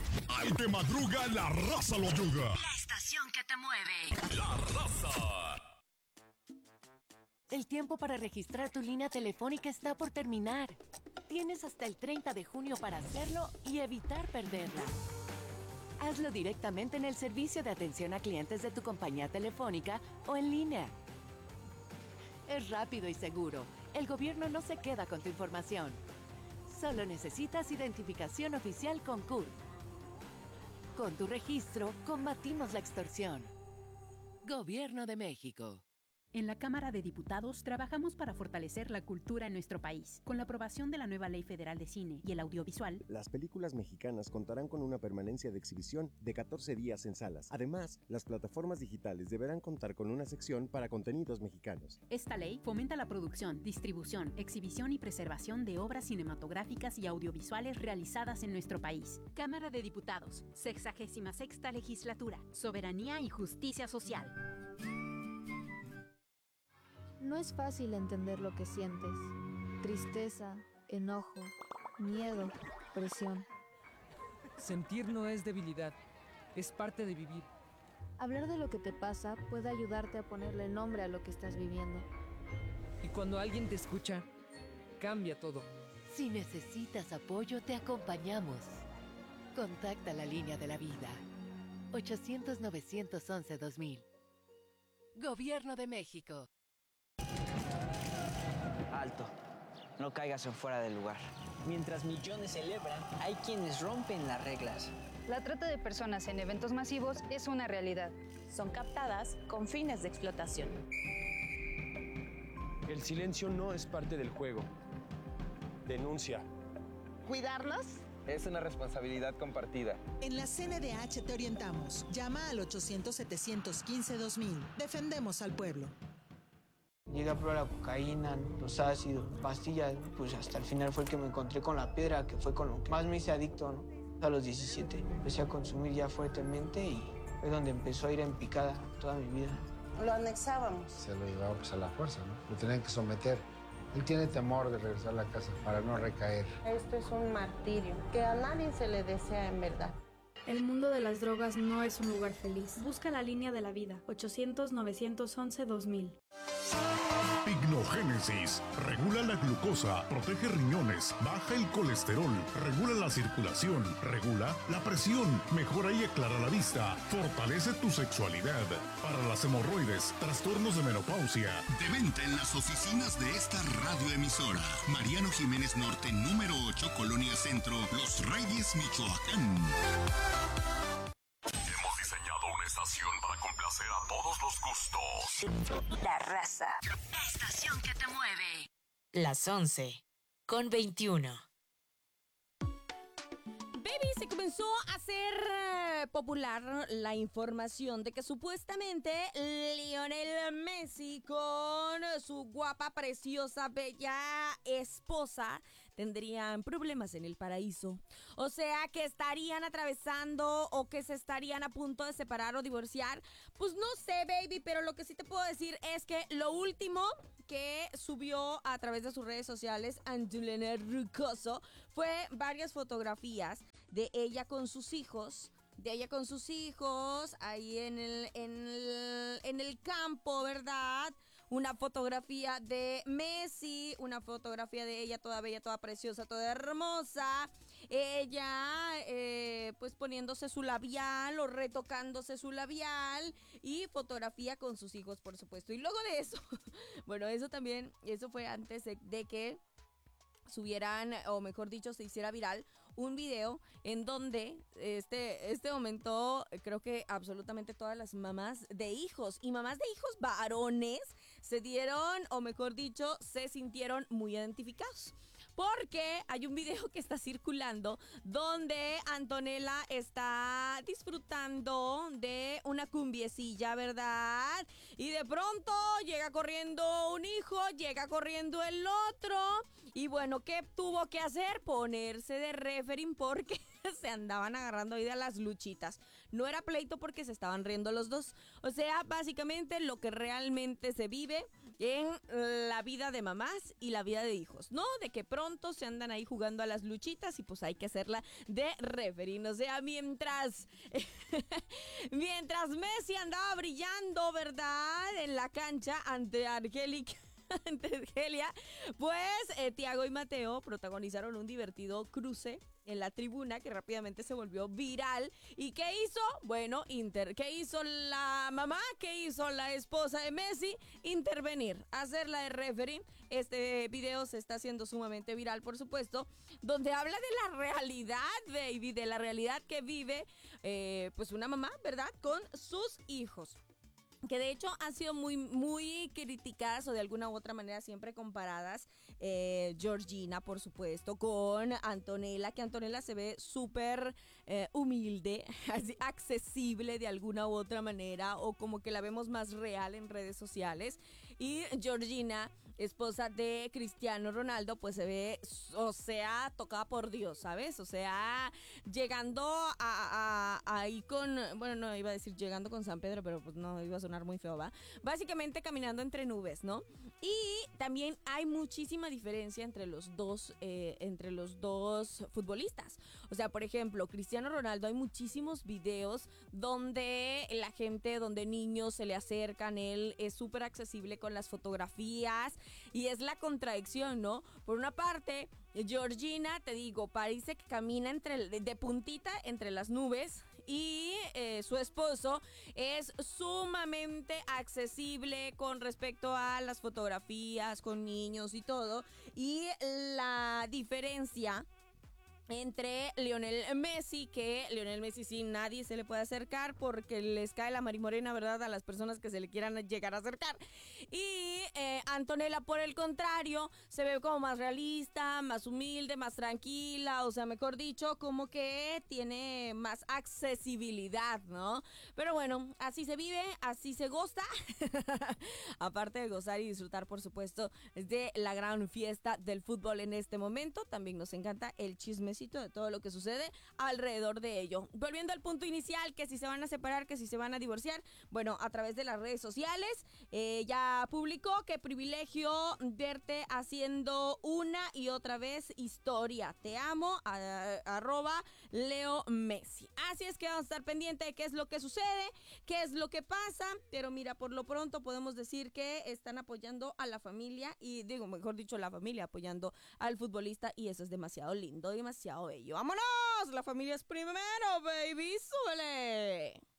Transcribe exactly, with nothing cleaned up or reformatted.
Ahí te madruga La Raza lo yuga. La estación que te mueve. La Raza. El tiempo para registrar tu línea telefónica está por terminar. Tienes hasta el treinta de junio para hacerlo y evitar perderla. Hazlo directamente en el servicio de atención a clientes de tu compañía telefónica o en línea. Es rápido y seguro. El gobierno no se queda con tu información. Solo necesitas identificación oficial con C U R. Con tu registro, combatimos la extorsión. Gobierno de México. En la Cámara de Diputados trabajamos para fortalecer la cultura en nuestro país. Con la aprobación de la nueva Ley Federal de Cine y el Audiovisual, las películas mexicanas contarán con una permanencia de exhibición de catorce días en salas. Además, las plataformas digitales deberán contar con una sección para contenidos mexicanos. Esta ley fomenta la producción, distribución, exhibición y preservación de obras cinematográficas y audiovisuales realizadas en nuestro país. Cámara de Diputados, sexagésima sexta Legislatura, Soberanía y Justicia Social. No es fácil entender lo que sientes. Tristeza, enojo, miedo, presión. Sentir no es debilidad, es parte de vivir. Hablar de lo que te pasa puede ayudarte a ponerle nombre a lo que estás viviendo. Y cuando alguien te escucha, cambia todo. Si necesitas apoyo, te acompañamos. Contacta la línea de la vida. ochocientos, novecientos once, dos mil. Gobierno de México. Alto, no caigas en fuera del lugar. Mientras millones celebran, hay quienes rompen las reglas. La trata de personas en eventos masivos es una realidad. Son captadas con fines de explotación. El silencio no es parte del juego. Denuncia. ¿Cuidarlos? Es una responsabilidad compartida. En la C N D H te orientamos. Llama al ochocientos, setecientos quince, dos mil. Defendemos al pueblo. Llegué a probar la cocaína, los ácidos, pastillas, pues hasta el final fue el que me encontré con la piedra, que fue con lo que más me hice adicto, ¿no? A los diecisiete empecé a consumir ya fuertemente y fue donde empezó a ir en picada toda mi vida. Lo anexábamos. Se lo llevaba pues a la fuerza, ¿no? Lo tenían que someter. Él tiene temor de regresar a la casa para no recaer. Esto es un martirio que a nadie se le desea en verdad. El mundo de las drogas no es un lugar feliz. Busca la línea de la vida. ochocientos, novecientos once, dos mil. Pignogénesis. Regula la glucosa, protege riñones, baja el colesterol, regula la circulación, regula la presión, mejora y aclara la vista, fortalece tu sexualidad. Para las hemorroides, trastornos de menopausia. De venta en las oficinas de esta radioemisora. Mariano Jiménez Norte, número ocho, Colonia Centro, Los Reyes, Michoacán. Hemos diseñado una estación para complacer a todos los gustos. La Raza. La estación que te mueve. Las once con veintiuno. Baby, se comenzó a hacer popular la información de que supuestamente Lionel Messi con su guapa, preciosa, bella esposa tendrían problemas en el paraíso. O sea, que estarían atravesando o que se estarían a punto de separar o divorciar. Pues no sé, baby, pero lo que sí te puedo decir es que lo último que subió a través de sus redes sociales Angelina Rucoso fue varias fotografías de ella con sus hijos, de ella con sus hijos ahí en el, en el, en el campo, ¿verdad? Una fotografía de Messi, una fotografía de ella toda bella, toda preciosa, toda hermosa. Ella, eh, pues poniéndose su labial o retocándose su labial y fotografía con sus hijos, por supuesto. Y luego de eso, bueno, eso también, eso fue antes de, de que subieran, o mejor dicho, se hiciera viral un video en donde este, este momento creo que absolutamente todas las mamás de hijos y mamás de hijos varones se dieron, o mejor dicho, se sintieron muy identificados. Porque hay un video que está circulando donde Antonella está disfrutando de una cumbiecilla, ¿verdad? Y de pronto llega corriendo un hijo, llega corriendo el otro. Y bueno, ¿qué tuvo que hacer? Ponerse de referee porque se andaban agarrando ahí de las luchitas. No era pleito porque se estaban riendo los dos. O sea, básicamente lo que realmente se vive en la vida de mamás y la vida de hijos, ¿no? De que pronto se andan ahí jugando a las luchitas y pues hay que hacerla de referee. O sea, mientras, mientras Messi andaba brillando, ¿verdad? En la cancha ante Angélica. Ante Argelia, pues eh, Tiago y Mateo protagonizaron un divertido cruce en la tribuna que rápidamente se volvió viral. ¿Y qué hizo? Bueno, inter ¿qué hizo la mamá? ¿Qué hizo la esposa de Messi? Intervenir, hacerla de referee. Este video se está haciendo sumamente viral, por supuesto, donde habla de la realidad, baby, de la realidad que vive eh, pues una mamá, ¿verdad? Con sus hijos. Que de hecho han sido muy, muy criticadas o de alguna u otra manera siempre comparadas. Eh, Georgina, por supuesto, con Antonella, que Antonella se ve súper eh, humilde, así, accesible de alguna u otra manera, o como que la vemos más real en redes sociales. Y Georgina, esposa de Cristiano Ronaldo, pues se ve, o sea, tocada por Dios, ¿sabes? O sea, llegando a, a, a ahí con, bueno, no iba a decir llegando con San Pedro, pero pues no, iba a sonar muy feo, ¿va? Básicamente caminando entre nubes, ¿no? Y también hay muchísima diferencia entre los dos, eh, entre los dos futbolistas. O sea, por ejemplo, Cristiano Ronaldo, hay muchísimos videos donde la gente, donde niños se le acercan, él es súper accesible con las fotografías. Y es la contradicción, ¿no? Por una parte, Georgina, te digo, parece que camina entre, de puntita entre las nubes. Y eh, su esposo es sumamente accesible con respecto a las fotografías, con niños y todo. Y la diferencia entre Lionel Messi, que Lionel Messi sí nadie se le puede acercar porque les cae la marimorena, ¿verdad? A las personas que se le quieran llegar a acercar. Y eh, Antonella, por el contrario, se ve como más realista, más humilde, más tranquila, o sea, mejor dicho, como que tiene más accesibilidad, ¿no? Pero bueno, así se vive, así se goza. Aparte de gozar y disfrutar, por supuesto, de la gran fiesta del fútbol en este momento, también nos encanta el chisme de todo lo que sucede alrededor de ello. Volviendo al punto inicial, que si se van a separar, que si se van a divorciar, bueno, a través de las redes sociales, eh, ya publicó que privilegio verte haciendo una y otra vez historia. Te amo, a, arroba Leo Messi. Así es que vamos a estar pendientes de qué es lo que sucede, qué es lo que pasa, pero mira, por lo pronto podemos decir que están apoyando a la familia y digo, mejor dicho, la familia apoyando al futbolista y eso es demasiado lindo, demasiado bello. ¡Vámonos! La familia es primero, baby. ¡Súbele!